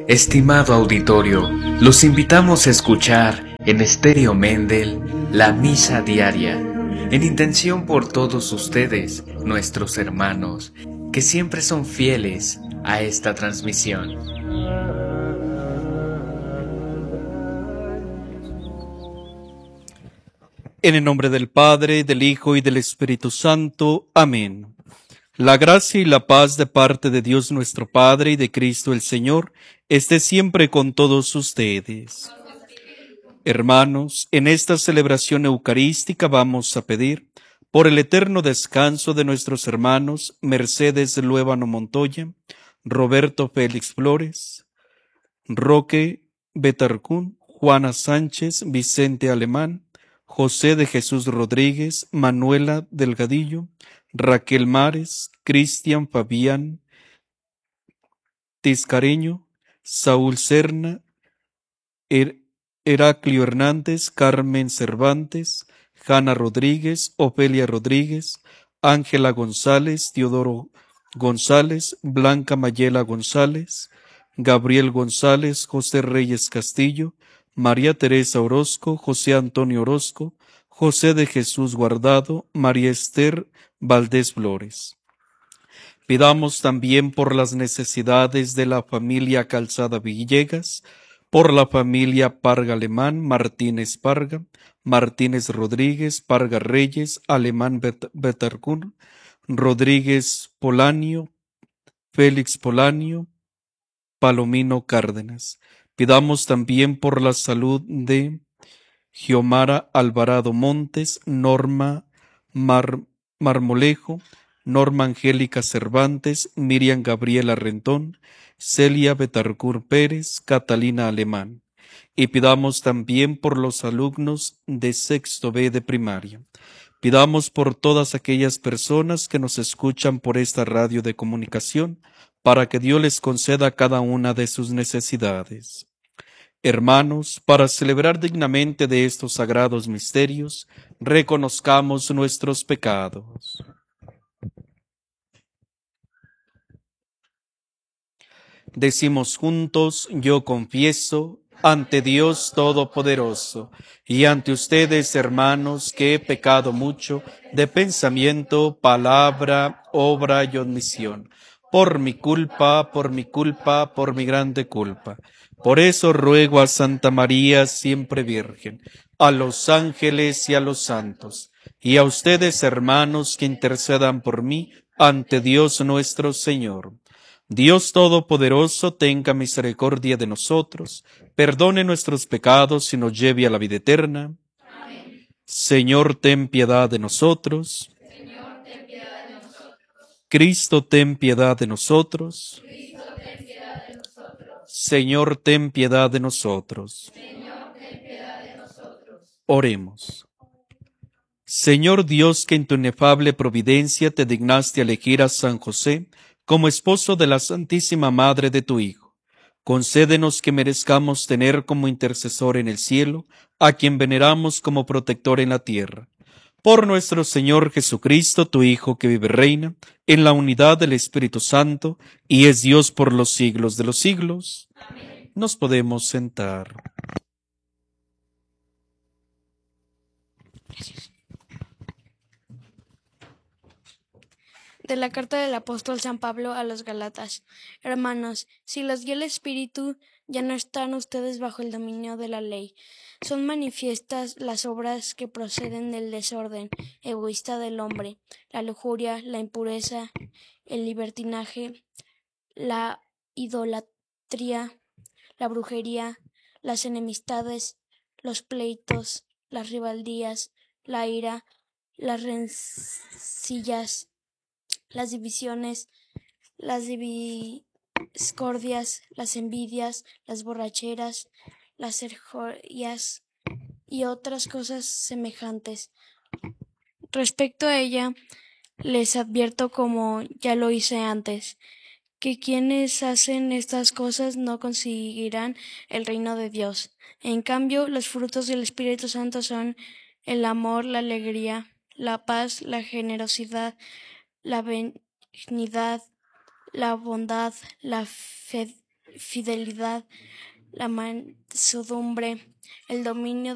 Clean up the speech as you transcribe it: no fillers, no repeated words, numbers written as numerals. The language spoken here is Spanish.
Estimado auditorio, los invitamos a escuchar en Estéreo Mendel la misa diaria, en intención por todos ustedes, nuestros hermanos, que siempre son fieles a esta transmisión. En el nombre del Padre, del Hijo y del Espíritu Santo. Amén. La gracia y la paz de parte de Dios nuestro Padre y de Cristo el Señor esté siempre con todos ustedes. Hermanos, en esta celebración eucarística vamos a pedir por el eterno descanso de nuestros hermanos Mercedes Luébano Montoya, Roberto Félix Flores, Roque Betarcún, Juana Sánchez, Vicente Alemán, José de Jesús Rodríguez, Manuela Delgadillo, Raquel Mares, Cristian Fabián Tiscareño, Saúl Serna, Heraclio Hernández, Carmen Cervantes, Jana Rodríguez, Ofelia Rodríguez, Ángela González, Teodoro González, Blanca Mayela González, Gabriel González, José Reyes Castillo, María Teresa Orozco, José Antonio Orozco, José de Jesús Guardado, María Esther Valdés Flores. Pidamos también por las necesidades de la familia Calzada Villegas, por la familia Parga Alemán, Martínez Parga, Martínez Rodríguez, Parga Reyes, Alemán Betarcún, Rodríguez Polanio, Félix Polanio, Palomino Cárdenas. Pidamos también por la salud de Giomara Alvarado Montes, Norma Marmolejo, Norma Angélica Cervantes, Miriam Gabriela Rentón, Celia Betarcur Pérez, Catalina Alemán. Y pidamos también por los alumnos de sexto B de primaria. Pidamos por todas aquellas personas que nos escuchan por esta radio de comunicación, para que Dios les conceda cada una de sus necesidades. Hermanos, para celebrar dignamente de estos sagrados misterios, reconozcamos nuestros pecados. Decimos juntos: yo confieso ante Dios Todopoderoso y ante ustedes, hermanos, que he pecado mucho de pensamiento, palabra, obra y omisión, por mi culpa, por mi grande culpa. Por eso ruego a Santa María, siempre Virgen, a los ángeles y a los santos, y a ustedes, hermanos, que intercedan por mí ante Dios nuestro Señor. Dios Todopoderoso, tenga misericordia de nosotros, perdone nuestros pecados y nos lleve a la vida eterna. Amén. Señor, ten piedad de nosotros. Señor, ten piedad de nosotros. Cristo, ten piedad de nosotros. Cristo, ten piedad de nosotros. Señor, ten piedad de nosotros. Señor, ten piedad de nosotros. Oremos. Señor Dios, que en tu inefable providencia te dignaste elegir a San José como esposo de la Santísima Madre de tu Hijo, concédenos que merezcamos tener como intercesor en el cielo a quien veneramos como protector en la tierra. Por nuestro Señor Jesucristo, tu Hijo, que vive y reina en la unidad del Espíritu Santo y es Dios por los siglos de los siglos. Amén. Nos podemos sentar. De la carta del apóstol San Pablo a los Gálatas. Hermanos, si los guía el Espíritu, ya no están ustedes bajo el dominio de la ley. Son manifiestas las obras que proceden del desorden egoísta del hombre, la lujuria, la impureza, el libertinaje, la idolatría, la brujería, las enemistades, los pleitos, las rebeldías, la ira, las rencillas, las divisiones, las discordias, las envidias, las borracheras, las herejías y otras cosas semejantes. Respecto a ella, les advierto, como ya lo hice antes, que quienes hacen estas cosas no conseguirán el reino de Dios. En cambio, los frutos del Espíritu Santo son el amor, la alegría, la paz, la generosidad, la benignidad, la bondad, la fidelidad, la mansedumbre, el dominio